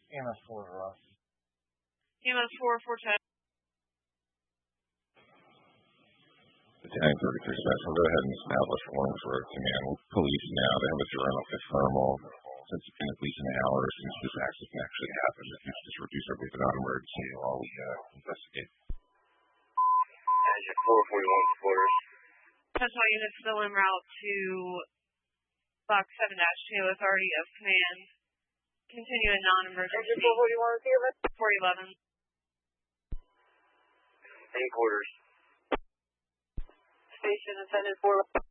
EMS 4 to Ross. EMS 4, 410. Battalion 33 Special, go ahead and establish Warrensburg Command with police now. They have a journal for thermal. Since it's been at least an hour since this accident actually happened, if you just reduce everything on emergency while we investigate. Engine 441 quarters. Tesla unit still en route to Box 7-2, authority of command. Continue in non-emergency. Engine 441 receiver. 411. Main quarters. Station attendant 411.